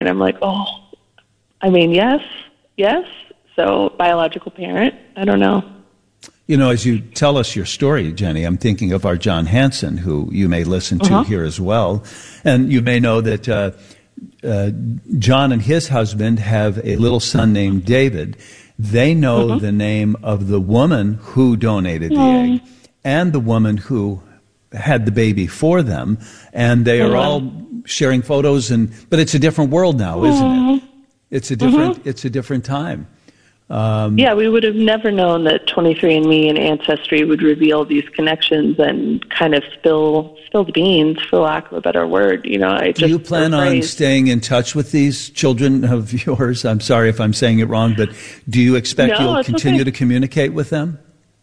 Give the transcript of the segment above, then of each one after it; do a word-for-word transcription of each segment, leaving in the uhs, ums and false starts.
And I'm like, oh, I mean, yes, yes. So biological parent, I don't know. You know, as you tell us your story, Jenny, I'm thinking of our John Hanson, who you may listen to uh-huh. here as well. And you may know that uh, uh, John and his husband have a little son named David. They know uh-huh. the name of the woman who donated the uh-huh. egg and the woman who had the baby for them. And they are uh-huh. all sharing photos. And but it's a different world now, isn't uh-huh. it? It's a different. Uh-huh. It's a different time. Um, yeah, we would have never known that twenty-three and me and Ancestry would reveal these connections and kind of spill spill the beans, for lack of a better word. You know, I just do you plan on staying in touch with these children of yours? I'm sorry if I'm saying it wrong, but do you expect no, you'll continue okay. to communicate with them?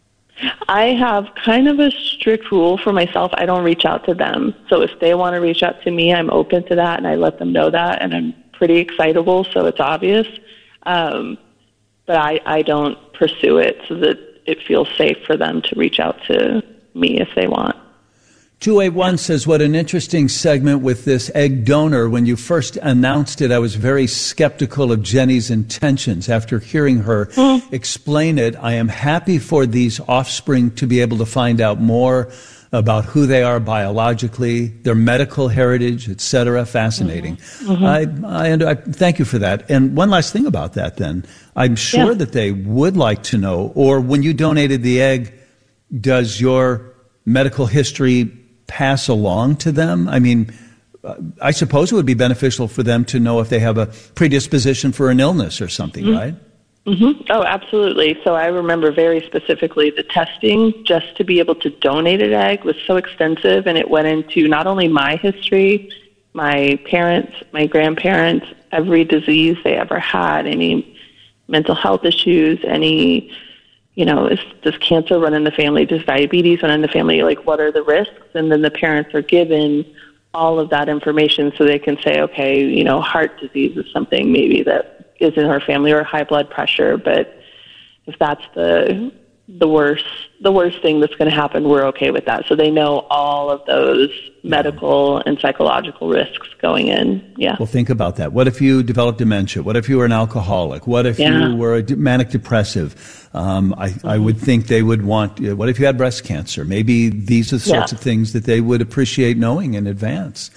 I have kind of a strict rule for myself. I don't reach out to them. So if they want to reach out to me, I'm open to that, and I let them know that, and I'm pretty excitable, so it's obvious. Um But I, I don't pursue it so that it feels safe for them to reach out to me if they want. two eight one says, what an interesting segment with this egg donor. When you first announced it, I was very skeptical of Jenny's intentions. After hearing her mm. explain it, I am happy for these offspring to be able to find out more about who they are biologically, their medical heritage, et cetera. Fascinating. Mm-hmm. Mm-hmm. I, I, I thank you for that. And one last thing about that then. I'm sure yeah. that they would like to know, or when you donated the egg, does your medical history pass along to them? I mean, I suppose it would be beneficial for them to know if they have a predisposition for an illness or something, mm-hmm. right? Mm-hmm. Oh, absolutely. So I remember very specifically the testing just to be able to donate an egg was so extensive, and it went into not only my history, my parents, my grandparents, every disease they ever had, any mental health issues, any, you know, is, does cancer run in the family? Does diabetes run in the family? Like, what are the risks? And then the parents are given all of that information so they can say, okay, you know, heart disease is something maybe that is in her family, or high blood pressure, but if that's the the worst the worst thing that's going to happen, we're okay with that. So they know all of those medical and psychological risks going in. Yeah. Well, think about that. What if you developed dementia? What if you were an alcoholic? What if yeah. you were a manic depressive? Um, I, mm-hmm. I would think they would want. What if you had breast cancer? Maybe these are the sorts yeah. of things that they would appreciate knowing in advance.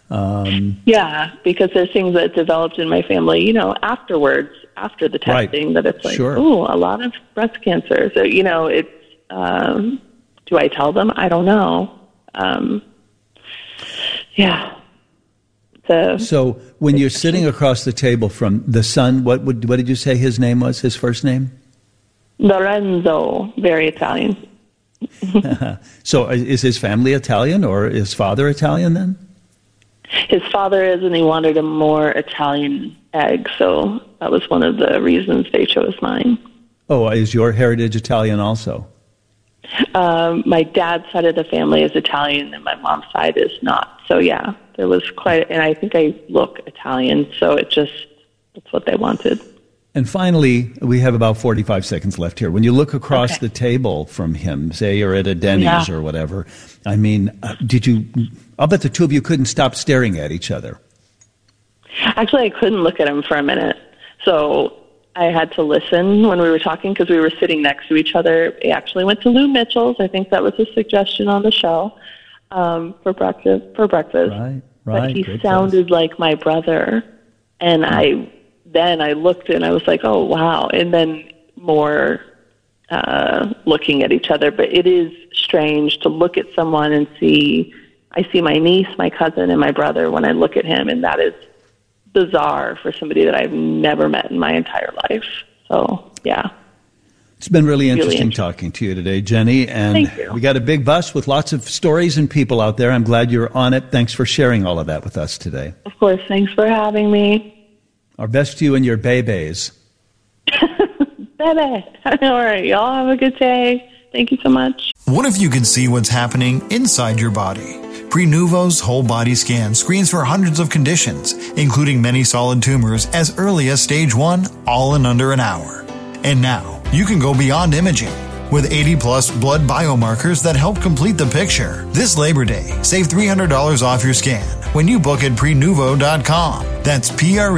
Um, yeah, because there's things that developed in my family, you know, afterwards, after the testing, right. that it's like, sure. ooh, a lot of breast cancer. So, you know, it's, um, do I tell them? I don't know. Um, yeah. So, so when you're sitting across the table from the son, what would, what did you say his name was, his first name? Lorenzo, very Italian. So is his family Italian, or is his father Italian then? His father is, and he wanted a more Italian egg, so that was one of the reasons they chose mine. Oh, is your heritage Italian also? Um, my dad's side of the family is Italian, and my mom's side is not. So, yeah, there was quite, and I think I look Italian, so it just, that's what they wanted. And finally, we have about forty-five seconds left here. When you look across okay. the table from him, say you're at a Denny's yeah. or whatever, I mean, uh, did you, I'll bet the two of you couldn't stop staring at each other. Actually, I couldn't look at him for a minute. So I had to listen when we were talking because we were sitting next to each other. He actually went to Lou Mitchell's. I think that was a suggestion on the show um, for breakfast. For breakfast. Right, right. But he Good sounded place. like my brother. And I then I looked and I was like, oh, wow. And then more uh, looking at each other. But it is strange to look at someone and see, I see my niece, my cousin, and my brother when I look at him, and that is bizarre for somebody that I've never met in my entire life. So, yeah. It's been really interesting, really interesting talking to you today, Jenny. And Thank you. We got a big bus with lots of stories and people out there. I'm glad you're on it. Thanks for sharing all of that with us today. Of course. Thanks for having me. Our best to you and your babies. Bebe. All right. Y'all have a good day. Thank you so much. What if you could see what's happening inside your body? Prenuvo's whole body scan screens for hundreds of conditions, including many solid tumors as early as stage one, all in under an hour. And now, you can go beyond imaging with eighty plus blood biomarkers that help complete the picture. This Labor Day, save three hundred dollars off your scan when you book at prenuvo dot com. That's P R